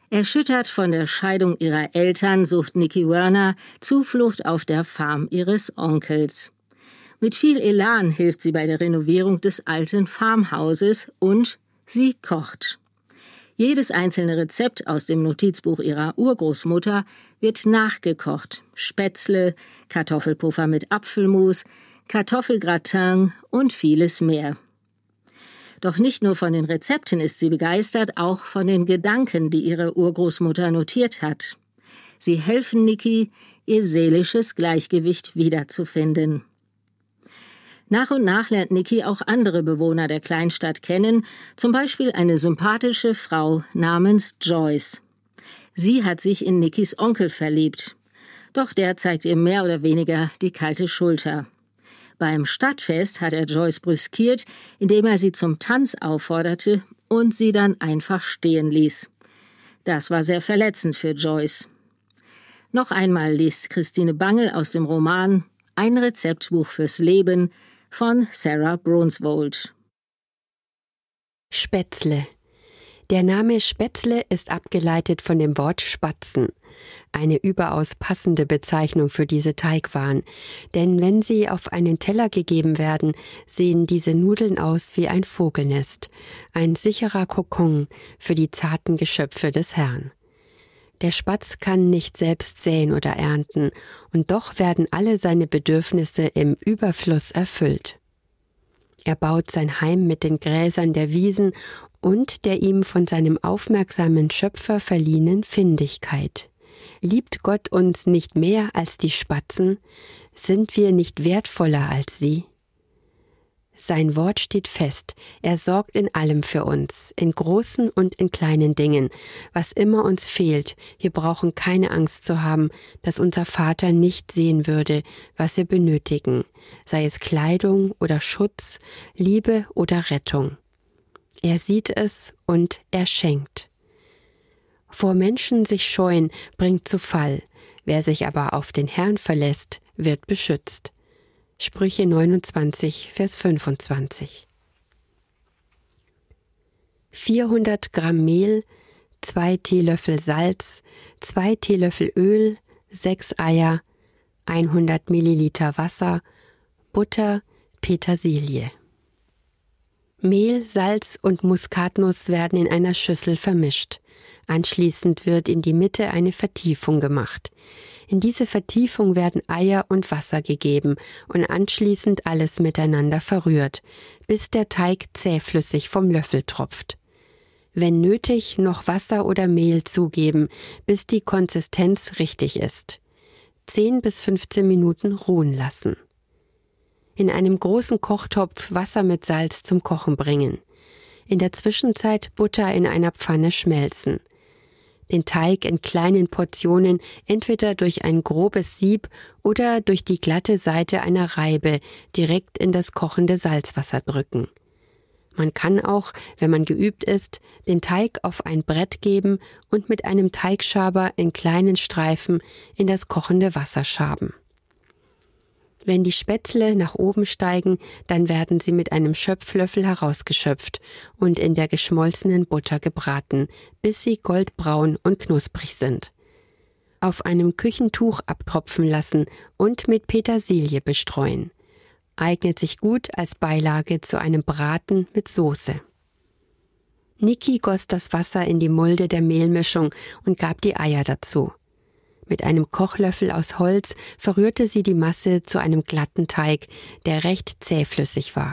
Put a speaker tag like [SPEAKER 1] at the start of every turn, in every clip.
[SPEAKER 1] Erschüttert von der Scheidung ihrer Eltern sucht Nikki Werner Zuflucht auf der Farm ihres Onkels. Mit viel Elan hilft sie bei der Renovierung des alten Farmhauses und sie kocht. Jedes einzelne Rezept aus dem Notizbuch ihrer Urgroßmutter wird nachgekocht. Spätzle, Kartoffelpuffer mit Apfelmus, Kartoffelgratin und vieles mehr. Doch nicht nur von den Rezepten ist sie begeistert, auch von den Gedanken, die ihre Urgroßmutter notiert hat. Sie helfen Nikki, ihr seelisches Gleichgewicht wiederzufinden. Nach und nach lernt Nikki auch andere Bewohner der Kleinstadt kennen, zum Beispiel eine sympathische Frau namens Joyce. Sie hat sich in Nickys Onkel verliebt. Doch der zeigt ihr mehr oder weniger die kalte Schulter. Beim Stadtfest hat er Joyce brüskiert, indem er sie zum Tanz aufforderte und sie dann einfach stehen ließ. Das war sehr verletzend für Joyce. Noch einmal liest Christine Bangel aus dem Roman Ein Rezeptbuch fürs Leben von Sarah Brunswold.
[SPEAKER 2] Spätzle. Der Name Spätzle ist abgeleitet von dem Wort Spatzen. Eine überaus passende Bezeichnung für diese Teigwaren, denn wenn sie auf einen Teller gegeben werden, sehen diese Nudeln aus wie ein Vogelnest, ein sicherer Kokon für die zarten Geschöpfe des Herrn. Der Spatz kann nicht selbst säen oder ernten, und doch werden alle seine Bedürfnisse im Überfluss erfüllt. Er baut sein Heim mit den Gräsern der Wiesen und der ihm von seinem aufmerksamen Schöpfer verliehenen Findigkeit. Liebt Gott uns nicht mehr als die Spatzen? Sind wir nicht wertvoller als sie? Sein Wort steht fest, er sorgt in allem für uns, in großen und in kleinen Dingen. Was immer uns fehlt, wir brauchen keine Angst zu haben, dass unser Vater nicht sehen würde, was wir benötigen, sei es Kleidung oder Schutz, Liebe oder Rettung. Er sieht es und er schenkt. Vor Menschen sich scheuen, bringt zu Fall, wer sich aber auf den Herrn verlässt, wird beschützt. Sprüche 29, Vers 25. 400 Gramm Mehl, 2 Teelöffel Salz, 2 Teelöffel Öl, 6 Eier, 100 Milliliter Wasser, Butter, Petersilie. Mehl, Salz und Muskatnuss werden in einer Schüssel vermischt. Anschließend wird in die Mitte eine Vertiefung gemacht. In diese Vertiefung werden Eier und Wasser gegeben und anschließend alles miteinander verrührt, bis der Teig zähflüssig vom Löffel tropft. Wenn nötig, noch Wasser oder Mehl zugeben, bis die Konsistenz richtig ist. 10 bis 15 Minuten ruhen lassen. In einem großen Kochtopf Wasser mit Salz zum Kochen bringen. In der Zwischenzeit Butter in einer Pfanne schmelzen. Den Teig in kleinen Portionen entweder durch ein grobes Sieb oder durch die glatte Seite einer Reibe direkt in das kochende Salzwasser drücken. Man kann auch, wenn man geübt ist, den Teig auf ein Brett geben und mit einem Teigschaber in kleinen Streifen in das kochende Wasser schaben. Wenn die Spätzle nach oben steigen, dann werden sie mit einem Schöpflöffel herausgeschöpft und in der geschmolzenen Butter gebraten, bis sie goldbraun und knusprig sind. Auf einem Küchentuch abtropfen lassen und mit Petersilie bestreuen. Eignet sich gut als Beilage zu einem Braten mit Soße. Nikki goss das Wasser in die Mulde der Mehlmischung und gab die Eier dazu. Mit einem Kochlöffel aus Holz verrührte sie die Masse zu einem glatten Teig, der recht zähflüssig war.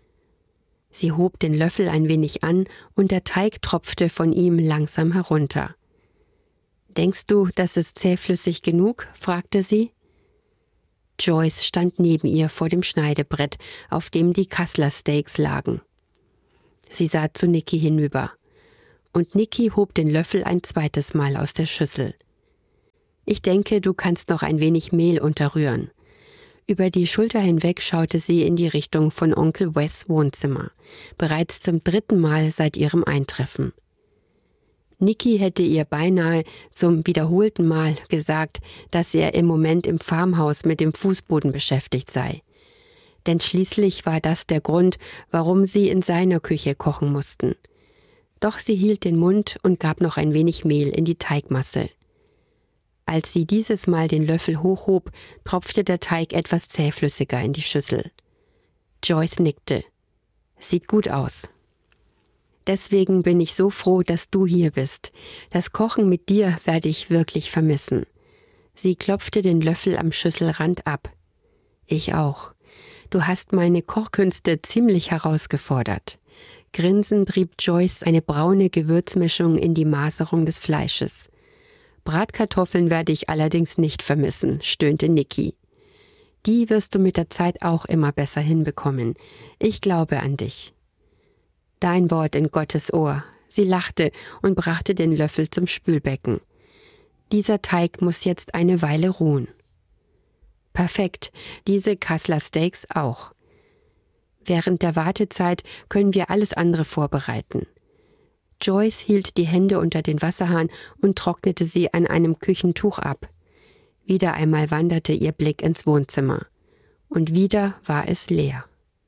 [SPEAKER 2] Sie hob den Löffel ein wenig an und der Teig tropfte von ihm langsam herunter. »Denkst du, das ist zähflüssig genug?« fragte sie. Joyce stand neben ihr vor dem Schneidebrett, auf dem die Kassler-Steaks lagen. Sie sah zu Nikki hinüber. Und Nikki hob den Löffel ein zweites Mal aus der Schüssel. »Ich denke, du kannst noch ein wenig Mehl unterrühren.« Über die Schulter hinweg schaute sie in die Richtung von Onkel Wes' Wohnzimmer, bereits zum 3. Mal seit ihrem Eintreffen. Nikki hätte ihr beinahe zum wiederholten Mal gesagt, dass er im Moment im Farmhaus mit dem Fußboden beschäftigt sei. Denn schließlich war das der Grund, warum sie in seiner Küche kochen mussten. Doch sie hielt den Mund und gab noch ein wenig Mehl in die Teigmasse. Als sie dieses Mal den Löffel hochhob, tropfte der Teig etwas zähflüssiger in die Schüssel. Joyce nickte. »Sieht gut aus.« »Deswegen bin ich so froh, dass du hier bist. Das Kochen mit dir werde ich wirklich vermissen.« Sie klopfte den Löffel am Schüsselrand ab. »Ich auch. Du hast meine Kochkünste ziemlich herausgefordert.« Grinsend rieb Joyce eine braune Gewürzmischung in die Maserung des Fleisches. »Bratkartoffeln werde ich allerdings nicht vermissen«, stöhnte Nikki. »Die wirst du mit der Zeit auch immer besser hinbekommen. Ich glaube an dich.« »Dein Wort in Gottes Ohr.« Sie lachte und brachte den Löffel zum Spülbecken. »Dieser Teig muss jetzt eine Weile ruhen.« »Perfekt, diese Kasseler Steaks auch. Während der Wartezeit können wir alles andere vorbereiten.« Joyce hielt die Hände unter den Wasserhahn und trocknete sie an einem Küchentuch ab. Wieder einmal wanderte ihr Blick ins Wohnzimmer. Und wieder war es leer.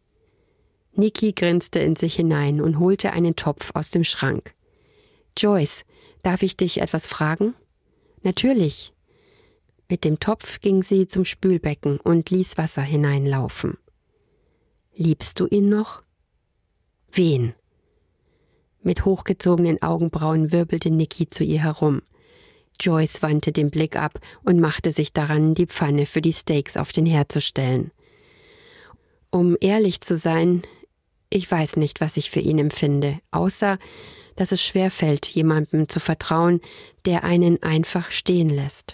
[SPEAKER 2] Nikki grinste in sich hinein und holte einen Topf aus dem Schrank. »Joyce, darf ich dich etwas fragen?« »Natürlich.« Mit dem Topf ging sie zum Spülbecken und ließ Wasser hineinlaufen. »Liebst du ihn noch?« »Wen?« Mit hochgezogenen Augenbrauen wirbelte Nikki zu ihr herum. Joyce wandte den Blick ab und machte sich daran, die Pfanne für die Steaks auf den Herd zu stellen. Um ehrlich zu sein, ich weiß nicht, was ich für ihn empfinde, außer, dass es schwerfällt, jemandem zu vertrauen, der einen einfach stehen lässt.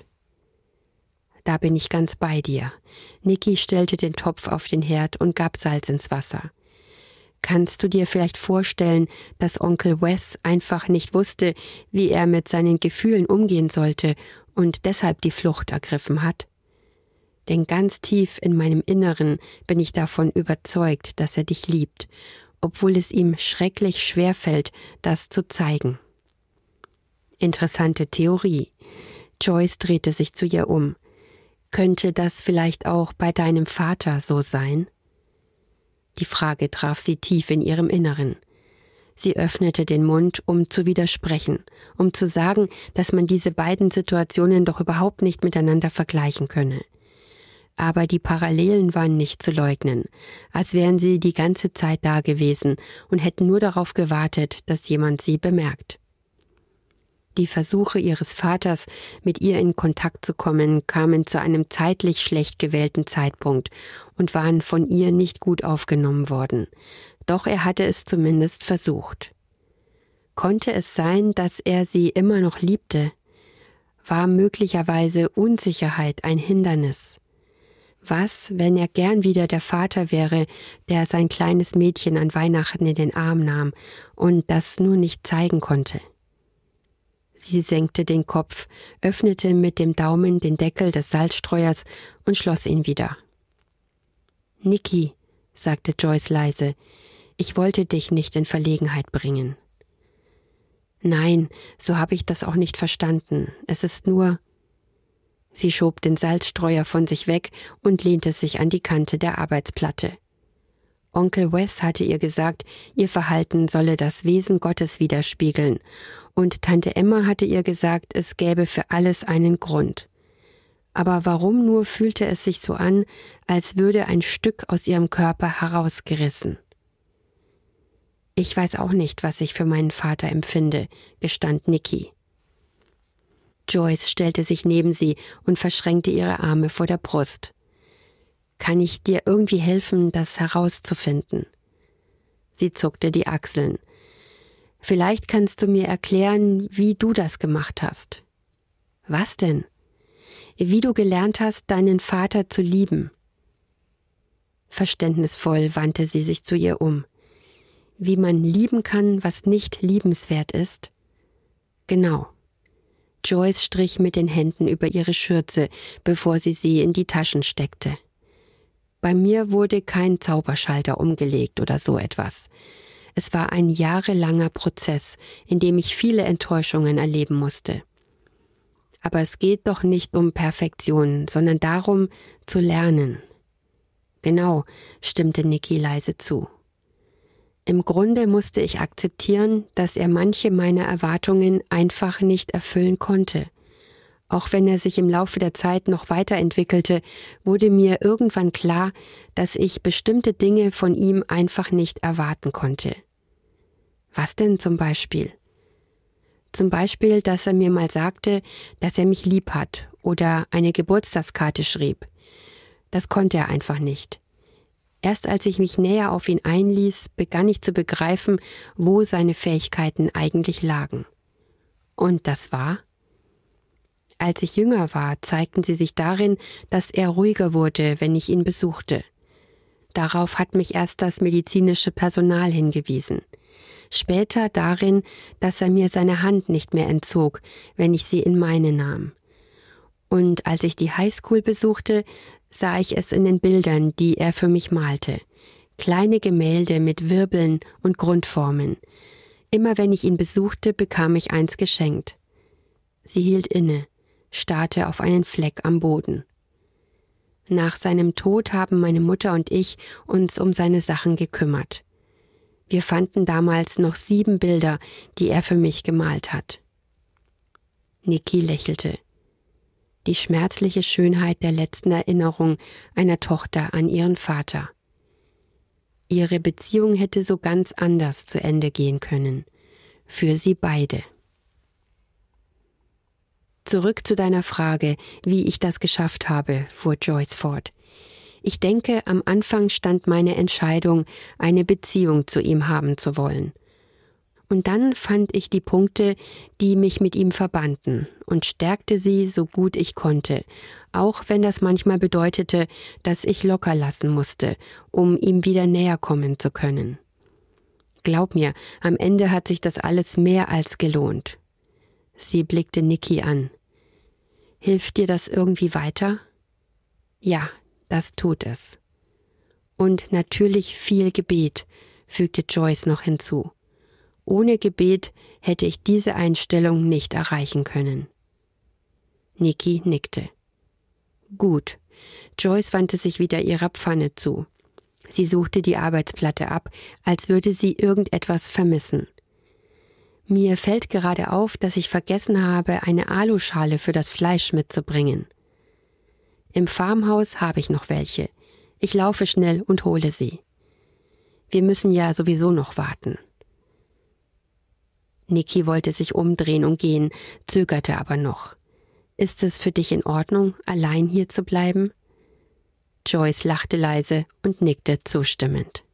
[SPEAKER 2] Da bin ich ganz bei dir. Nikki stellte den Topf auf den Herd und gab Salz ins Wasser. Kannst du dir vielleicht vorstellen, dass Onkel Wes einfach nicht wusste, wie er mit seinen Gefühlen umgehen sollte und deshalb die Flucht ergriffen hat? Denn ganz tief in meinem Inneren bin ich davon überzeugt, dass er dich liebt, obwohl es ihm schrecklich schwer fällt, das zu zeigen. Interessante Theorie. Joyce drehte sich zu ihr um. Könnte das vielleicht auch bei deinem Vater so sein? Die Frage traf sie tief in ihrem Inneren. Sie öffnete den Mund, um zu widersprechen, um zu sagen, dass man diese beiden Situationen doch überhaupt nicht miteinander vergleichen könne. Aber die Parallelen waren nicht zu leugnen, als wären sie die ganze Zeit da gewesen und hätten nur darauf gewartet, dass jemand sie bemerkt. Die Versuche ihres Vaters, mit ihr in Kontakt zu kommen, kamen zu einem zeitlich schlecht gewählten Zeitpunkt und waren von ihr nicht gut aufgenommen worden. Doch er hatte es zumindest versucht. Konnte es sein, dass er sie immer noch liebte? War möglicherweise Unsicherheit ein Hindernis? Was, wenn er gern wieder der Vater wäre, der sein kleines Mädchen an Weihnachten in den Arm nahm und das nur nicht zeigen konnte? Sie senkte den Kopf, öffnete mit dem Daumen den Deckel des Salzstreuers und schloss ihn wieder. »Nikki«, sagte Joyce leise, »ich wollte dich nicht in Verlegenheit bringen.« »Nein, so habe ich das auch nicht verstanden. Es ist nur...« Sie schob den Salzstreuer von sich weg und lehnte sich an die Kante der Arbeitsplatte. Onkel Wes hatte ihr gesagt, ihr Verhalten solle das Wesen Gottes widerspiegeln, und Tante Emma hatte ihr gesagt, es gäbe für alles einen Grund. Aber warum nur fühlte es sich so an, als würde ein Stück aus ihrem Körper herausgerissen? »Ich weiß auch nicht, was ich für meinen Vater empfinde«, gestand Nikki. Joyce stellte sich neben sie und verschränkte ihre Arme vor der Brust. »Kann ich dir irgendwie helfen, das herauszufinden?« Sie zuckte die Achseln. »Vielleicht kannst du mir erklären, wie du das gemacht hast.« »Was denn?« »Wie du gelernt hast, deinen Vater zu lieben.« Verständnisvoll wandte sie sich zu ihr um. »Wie man lieben kann, was nicht liebenswert ist?« »Genau.« Joyce strich mit den Händen über ihre Schürze, bevor sie in die Taschen steckte. »Bei mir wurde kein Zauberschalter umgelegt oder so etwas. Es war ein jahrelanger Prozess, in dem ich viele Enttäuschungen erleben musste. Aber es geht doch nicht um Perfektion, sondern darum, zu lernen.« »Genau«, stimmte Nikki leise zu. Im Grunde musste ich akzeptieren, dass er manche meiner Erwartungen einfach nicht erfüllen konnte. Auch wenn er sich im Laufe der Zeit noch weiterentwickelte, wurde mir irgendwann klar, dass ich bestimmte Dinge von ihm einfach nicht erwarten konnte. Was denn zum Beispiel? Zum Beispiel, dass er mir mal sagte, dass er mich lieb hat oder eine Geburtstagskarte schrieb. Das konnte er einfach nicht. Erst als ich mich näher auf ihn einließ, begann ich zu begreifen, wo seine Fähigkeiten eigentlich lagen. Und das war? Als ich jünger war, zeigten sie sich darin, dass er ruhiger wurde, wenn ich ihn besuchte. Darauf hat mich erst das medizinische Personal hingewiesen. Später darin, dass er mir seine Hand nicht mehr entzog, wenn ich sie in meine nahm. Und als ich die Highschool besuchte, sah ich es in den Bildern, die er für mich malte. Kleine Gemälde mit Wirbeln und Grundformen. Immer wenn ich ihn besuchte, bekam ich eins geschenkt. Sie hielt inne, starrte auf einen Fleck am Boden. Nach seinem Tod haben meine Mutter und ich uns um seine Sachen gekümmert. Wir fanden damals noch 7 Bilder, die er für mich gemalt hat. Nikki lächelte. Die schmerzliche Schönheit der letzten Erinnerung einer Tochter an ihren Vater. Ihre Beziehung hätte so ganz anders zu Ende gehen können. Für sie beide. Zurück zu deiner Frage, wie ich das geschafft habe, fuhr Joyce fort. Ich denke, am Anfang stand meine Entscheidung, eine Beziehung zu ihm haben zu wollen. Und dann fand ich die Punkte, die mich mit ihm verbanden, und stärkte sie so gut ich konnte, auch wenn das manchmal bedeutete, dass ich locker lassen musste, um ihm wieder näher kommen zu können. Glaub mir, am Ende hat sich das alles mehr als gelohnt. Sie blickte Nikki an. Hilft dir das irgendwie weiter? Ja, das tut es. Und natürlich viel Gebet, fügte Joyce noch hinzu. Ohne Gebet hätte ich diese Einstellung nicht erreichen können. Nikki nickte. Gut. Joyce wandte sich wieder ihrer Pfanne zu. Sie suchte die Arbeitsplatte ab, als würde sie irgendetwas vermissen. Mir fällt gerade auf, dass ich vergessen habe, eine Aluschale für das Fleisch mitzubringen. Im Farmhaus habe ich noch welche. Ich laufe schnell und hole sie. Wir müssen ja sowieso noch warten. Nikki wollte sich umdrehen und gehen, zögerte aber noch. Ist es für dich in Ordnung, allein hier zu bleiben? Joyce lachte leise und nickte zustimmend.